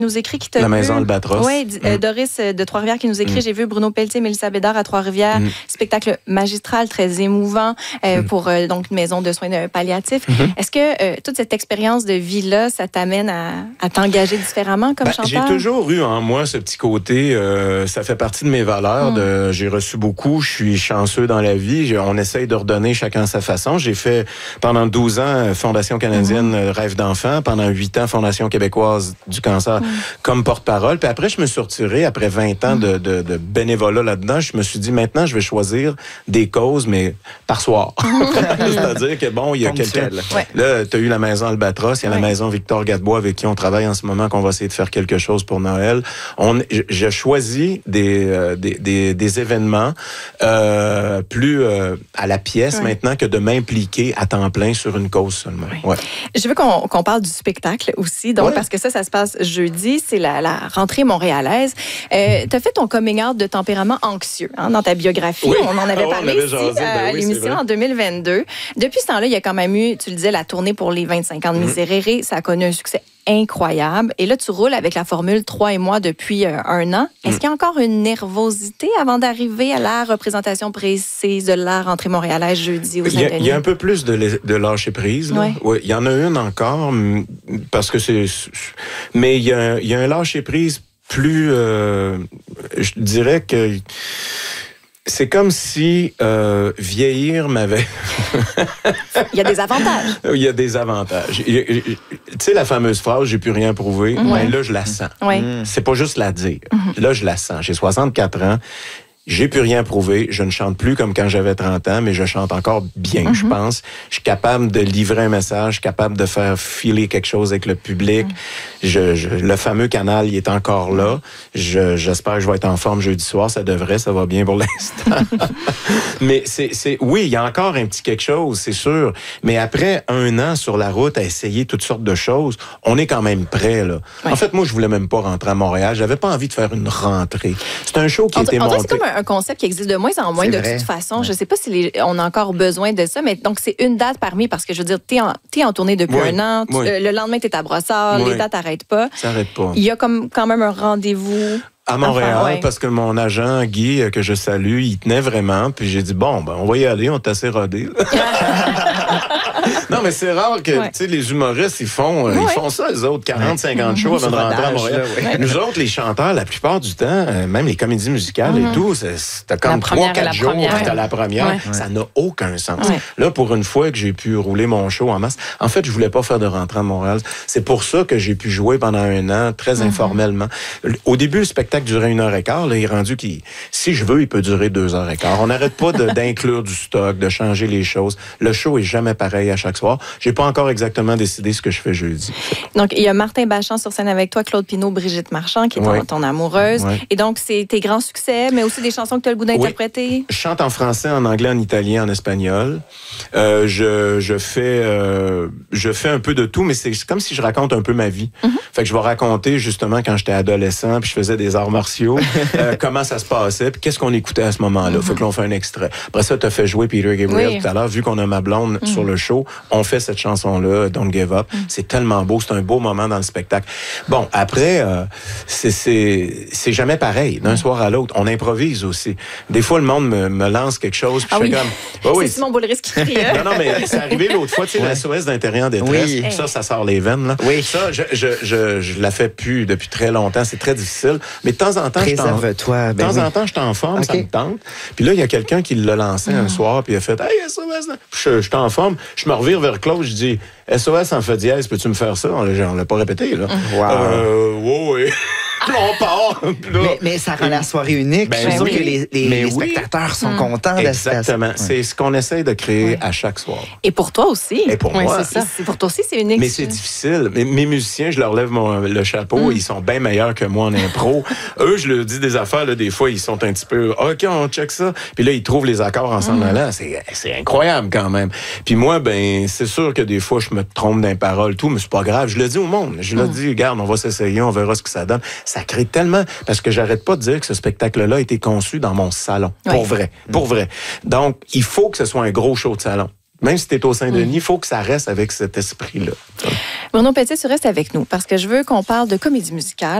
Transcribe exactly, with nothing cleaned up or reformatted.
nous écrit qui t'a La vu. Maison Albatros. Oui, euh, mm. Doris de Trois-Rivières qui nous écrit. Mm. J'ai vu Bruno Pelletier, Mélissa Bédard à Trois-Rivières. Mm. Spectacle magistral, très émouvant euh, mm. pour euh, donc une maison de soins palliatifs. Mm-hmm. Est-ce que euh, toute cette expérience de vie-là, ça t'amène à, à t'engager différemment comme ben, chanteur? J'ai toujours eu en moi ce petit côté. Euh, ça fait partie de mes valeurs. Mm. De, j'ai reçu beaucoup. Je suis chanceux dans la vie. J'ai, on essaye de redonner chacun à sa façon. J'ai fait pendant douze ans Fondation canadienne mm. Rêve d'enfant. Pendant huit ans Fondation québécoise du cancer. Mm. Comme porte-parole. Puis après, je me suis retiré après vingt ans de, de, de bénévolat là-dedans. Je me suis dit, maintenant, je vais choisir des causes, mais par soir. C'est-à-dire que, bon, il y a quelqu'un... Ouais. Là, tu as eu la Maison Albatros, il y a ouais. la Maison Victor Gadebois avec qui on travaille en ce moment, qu'on va essayer de faire quelque chose pour Noël. On, j'ai choisi des, euh, des, des, des événements euh, plus euh, à la pièce ouais. maintenant que de m'impliquer à temps plein sur une cause seulement. Ouais. Ouais. Je veux qu'on, qu'on parle du spectacle aussi, donc, ouais. parce que ça, ça se passe jeudi. C'est la, la rentrée montréalaise. Euh, tu as fait ton coming out de tempérament anxieux hein, dans ta biographie. Oui. On en avait oh, parlé ici jasé, ben à oui, l'émission en deux mille vingt-deux. Depuis ce temps-là, il y a quand même eu, tu le disais, la tournée pour les vingt-cinq ans de Miserere. Mm. Ça a connu un succès incroyable. Et là, tu roules avec la formule trois et moi depuis euh, un an. Est-ce mm. qu'il y a encore une nervosité avant d'arriver à la représentation précise de la rentrée montréalaise jeudi aux Saint-Denis? Il y a un peu plus de, de lâcher prise. Là. Ouais. Ouais, il y en a une encore, parce que c'est... Mais il y a, il y a un lâcher prise plus... Euh, je dirais que... C'est comme si euh, vieillir m'avait... Il y a des avantages. Il y a des avantages. Tu sais, la fameuse phrase « j'ai plus rien prouvé mm-hmm. », ben là, je la sens. Oui. C'est pas juste la dire. Mm-hmm. Là, je la sens. J'ai soixante-quatre ans. J'ai plus rien prouvé. Je ne chante plus comme quand j'avais trente ans, mais je chante encore bien, mm-hmm. je pense. Je suis capable de livrer un message, capable de faire filer quelque chose avec le public. Mm-hmm. Je, je, le fameux canal, il est encore là. Je, j'espère que je vais être en forme jeudi soir. Ça devrait, ça va bien pour l'instant. mais c'est, c'est, oui, il y a encore un petit quelque chose, c'est sûr. Mais après un an sur la route à essayer toutes sortes de choses, on est quand même prêt, là. Ouais. En fait, moi, je voulais même pas rentrer à Montréal. J'avais pas envie de faire une rentrée. C'est un show qui on était on monté. Un concept qui existe de moins en moins, c'est de vrai. Toute façon. Ouais. Je ne sais pas si les, on a encore besoin de ça, mais donc c'est une date parmi, parce que je veux dire, tu es en, t'es en tournée depuis oui. un an, tu, oui. euh, le lendemain, tu es à Brossard, oui. les dates n'arrêtent pas. Ça n'arrête pas. Il y a comme, quand même un rendez-vous. À Montréal, enfin, ouais. parce que mon agent, Guy, que je salue, il tenait vraiment, puis j'ai dit, bon, ben, on va y aller, on est assez rodés. Non, mais c'est rare que, ouais. tu sais, les humoristes, ils font, ouais. ils font ça, les autres, quarante, cinquante shows avant de rentrer à Montréal. Là, ouais. Nous autres, les chanteurs, la plupart du temps, euh, même les comédies musicales mm-hmm. et tout, c'est, t'as comme trois, quatre jours, puis t'as la première. Ouais. Ça n'a aucun sens. Ouais. Là, pour une fois que j'ai pu rouler mon show en masse, en fait, je voulais pas faire de rentrée à Montréal. C'est pour ça que j'ai pu jouer pendant un an, très mm-hmm. informellement. Au début, le spectacle durait une heure et quart. Là, il est rendu qu'il, si je veux, il peut durer deux heures et quart. On n'arrête pas de, d'inclure du stock, de changer les choses. Le show est jamais pareil à chaque soir. J'ai pas encore exactement décidé ce que je fais jeudi. Donc, il y a Martin Bachand sur scène avec toi, Claude Pinault, Brigitte Marchand, qui est ton, oui. ton amoureuse. Oui. Et donc, c'est tes grands succès, mais aussi des chansons que tu as le goût d'interpréter. Oui. Je chante en français, en anglais, en italien, en espagnol. Euh, je, je fais, euh, je fais un peu de tout, mais c'est comme si je raconte un peu ma vie. Mm-hmm. Fait que je vais raconter, justement, quand j'étais adolescent, puis je faisais des arts martiaux, euh, comment ça se passait, puis qu'est-ce qu'on écoutait à ce moment-là. Mm-hmm. Fait que là, on fait un extrait. Après ça, tu as fait jouer Peter Gabriel oui. tout à l'heure. Vu qu'on a ma blonde mm-hmm. sur le show, on fait cette chanson-là, Don't Give Up. Mm-hmm. C'est tellement beau, c'est un beau moment dans le spectacle. Bon, après, euh, c'est, c'est, c'est jamais pareil, d'un mm-hmm. soir à l'autre. On improvise aussi. Des fois, le monde me, me lance quelque chose, puis ah je oui. fais comme... Oh, c'est oui, Simon Boulris qui crie. Non, non, mais c'est arrivé l'autre fois, tu sais, ouais. la S O S d'intérieur en détresse. Oui. Ça, ça sort les veines, là. Oui. Ça, je, je, je, je la fais plus depuis très longtemps. C'est très difficile. Mais de temps en temps, je t'en... Préserve-toi. De temps en temps, je t'en forme, okay. ça me tente. Puis là, il y a quelqu'un qui l'a lancé mm. un soir, puis il a fait « Hey, S O S! » Je, je t'en forme. Je me revire vers Claude, je dis « S O S en fait dièse, peux-tu me faire ça? » On ne l'a pas répété, là. Wow. Euh, oui, oui. Puis on part. Mais, mais ça rend la soirée unique. Ben, je suis sûr oui. que les, les, les spectateurs oui. sont mmh. contents de Exactement. Ouais. C'est ce qu'on essaie de créer oui. à chaque soir. Et pour toi aussi. Et pour oui, moi. C'est ça. C'est pour toi aussi, c'est unique. Mais c'est difficile. Mes, mes musiciens, je leur lève mon, le chapeau. Mmh. Ils sont bien meilleurs que moi en impro. Eux, je leur dis des affaires. Là, des fois, ils sont un petit peu, OK, on check ça. Puis là, ils trouvent les accords en s'en mmh. allant. C'est, c'est incroyable quand même. Puis moi, ben, c'est sûr que des fois, je me trompe d'un parole, tout, mais c'est pas grave. Je le dis au monde. Je mmh. le dis, regarde, on va s'essayer, on verra ce que ça donne. Ça crée tellement... Parce que j'arrête pas de dire que ce spectacle-là a été conçu dans mon salon. Oui. Pour vrai. Pour vrai. Donc, il faut que ce soit un gros show de salon. Même si t'es au Saint-Denis, il mmh. faut que ça reste avec cet esprit-là. Bruno Pelletier, tu restes avec nous parce que je veux qu'on parle de comédie musicale.